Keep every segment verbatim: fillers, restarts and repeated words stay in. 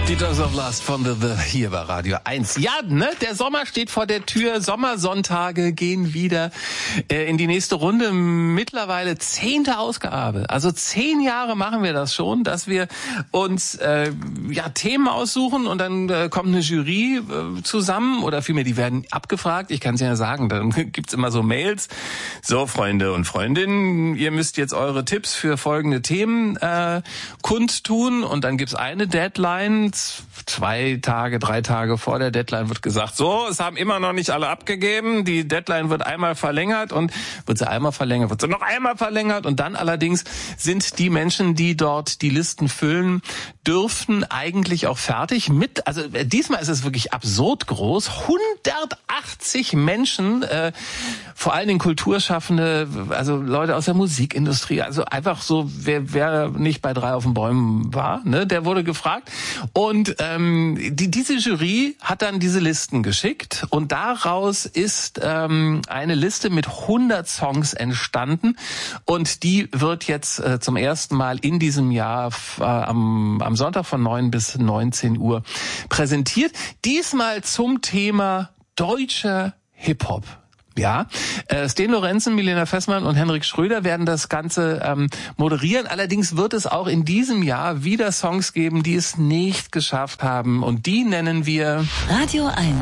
Die Dogs of Lust von The The hier bei Radio eins. Ja, ne, der Sommer steht vor der Tür. Sommersonntage gehen wieder äh, in die nächste Runde. Mittlerweile zehnte Ausgabe. Also zehn Jahre machen wir das schon, dass wir uns äh, ja Themen aussuchen und dann äh, kommt eine Jury äh, zusammen oder vielmehr, die werden abgefragt. Ich kann es ja sagen, dann gibt's immer so Mails. So, Freunde und Freundinnen, ihr müsst jetzt eure Tipps für folgende Themen äh, kundtun und dann gibt's eine Deadline. Zwei Tage, drei Tage vor der Deadline wird gesagt, so, es haben immer noch nicht alle abgegeben, die Deadline wird einmal verlängert und wird sie einmal verlängert, wird sie noch einmal verlängert und dann allerdings sind die Menschen, die dort die Listen füllen, dürften eigentlich auch fertig mit, also diesmal ist es wirklich absurd groß, hundertachtzig Menschen, äh, vor allen Dingen Kulturschaffende, also Leute aus der Musikindustrie, also einfach so, wer, wer nicht bei drei auf den Bäumen war, ne, der wurde gefragt. Und ähm, die, diese Jury hat dann diese Listen geschickt und daraus ist ähm, eine Liste mit hundert Songs entstanden und die wird jetzt äh, zum ersten Mal in diesem Jahr äh, am, am Sonntag von neun bis neunzehn Uhr präsentiert. Diesmal zum Thema deutscher Hip-Hop. Ja, äh, Sten Lorenzen, Milena Fessmann und Henrik Schröder werden das Ganze ähm, moderieren. Allerdings wird es auch in diesem Jahr wieder Songs geben, die es nicht geschafft haben. Und die nennen wir Radio eins.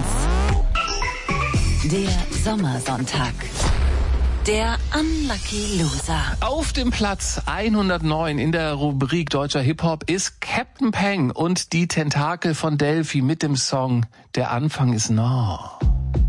Der Sommersonntag. Der Unlucky Loser. Auf dem Platz hundertneun in der Rubrik Deutscher Hip-Hop ist Captain Peng und die Tentakel von Delphi mit dem Song Der Anfang ist nah.